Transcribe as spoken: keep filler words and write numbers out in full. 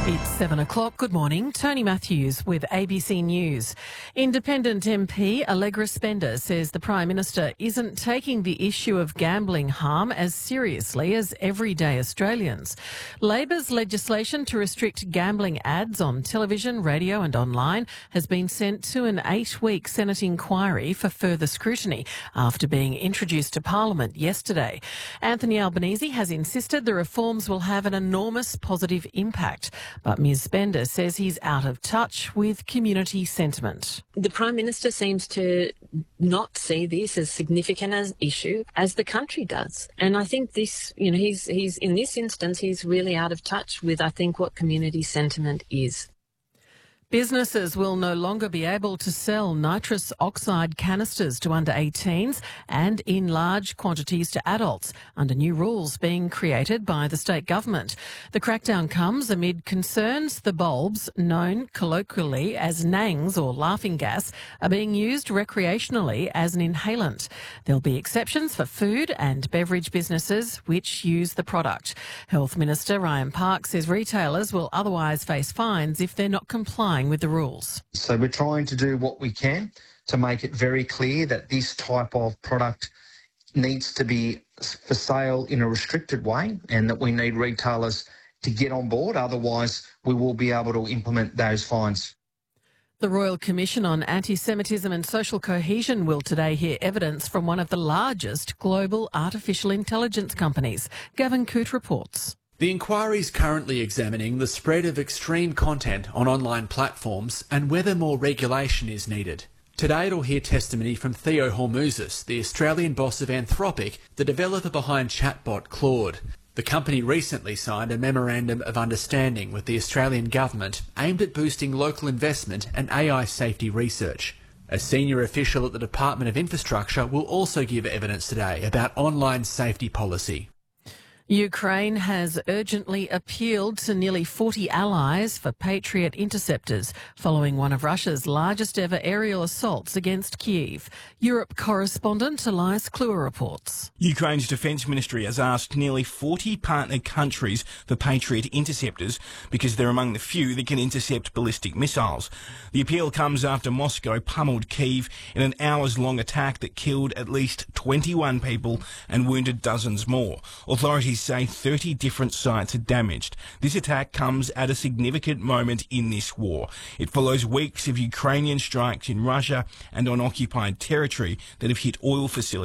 It's seven o'clock. Good morning. Tony Matthews with A B C News. Independent M P Allegra Spender says the Prime Minister isn't taking the issue of gambling harm as seriously as everyday Australians. Labor's legislation to restrict gambling ads on television, radio and online has been sent to an eight-week Senate inquiry for further scrutiny after being introduced to Parliament yesterday. Anthony Albanese has insisted the reforms will have an enormous positive impact. But Ms Spender says he's out of touch with community sentiment. The Prime Minister seems to not see this as significant an issue as the country does. And I think this, you know, he's, he's in this instance, he's really out of touch with, I think, what community sentiment is. Businesses will no longer be able to sell nitrous oxide canisters to under eighteens and in large quantities to adults under new rules being created by the state government. The crackdown comes amid concerns the bulbs, known colloquially as nangs or laughing gas, are being used recreationally as an inhalant. There'll be exceptions for food and beverage businesses which use the product. Health Minister Ryan Park says retailers will otherwise face fines if they're not complying with the rules. So we're trying to do what we can to make it very clear that this type of product needs to be for sale in a restricted way and that we need retailers to get on board. Otherwise, we will be able to implement those fines. The Royal Commission on Anti-Semitism and Social Cohesion will today hear evidence from one of the largest global artificial intelligence companies. Gavin Coote reports. The inquiry is currently examining the spread of extreme content on online platforms and whether more regulation is needed. Today it'll hear testimony from Theo Hormuzis, the Australian boss of Anthropic, the developer behind chatbot Claude. The company recently signed a memorandum of understanding with the Australian government aimed at boosting local investment and A I safety research. A senior official at the Department of Infrastructure will also give evidence today about online safety policy. Ukraine has urgently appealed to nearly forty allies for Patriot interceptors following one of Russia's largest ever aerial assaults against Kyiv. Europe correspondent Elias Kluwer reports. Ukraine's defence ministry has asked nearly forty partner countries for Patriot interceptors because they're among the few that can intercept ballistic missiles. The appeal comes after Moscow pummeled Kyiv in an hours-long attack that killed at least twenty-one people and wounded dozens more. Authorities say thirty different sites are damaged. This attack comes at a significant moment in this war. It follows weeks of Ukrainian strikes in Russia and on occupied territory that have hit oil facilities.